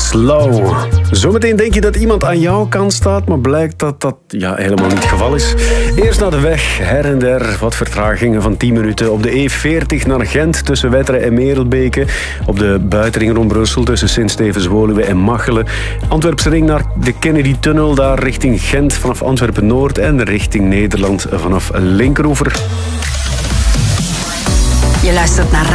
Slow. Zometeen denk je dat iemand aan jouw kant staat, maar blijkt dat dat helemaal niet het geval is. Eerst naar de weg, her en der. Wat vertragingen van 10 minuten. Op de E40 naar Gent tussen Wetteren en Merelbeke. Op de buitenring rond Brussel tussen Sint-Stevens-Woluwe en Machelen. Antwerpse ring naar de Kennedy-tunnel, daar richting Gent vanaf Antwerpen-Noord en richting Nederland vanaf Linkeroever. Je luistert naar